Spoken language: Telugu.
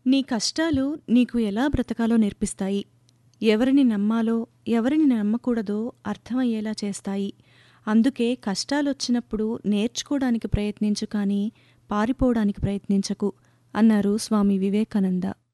నీ కష్టాలు నీకు ఎలా బ్రతకాలో నేర్పిస్తాయి. ఎవరిని నమ్మాలో, ఎవరిని నమ్మకూడదో అర్థమయ్యేలా చేస్తాయి. అందుకే కష్టాలొచ్చినప్పుడు నేర్చుకోడానికి ప్రయత్నించు కానీ పారిపోవడానికి ప్రయత్నించకు అన్నారు స్వామి వివేకానంద.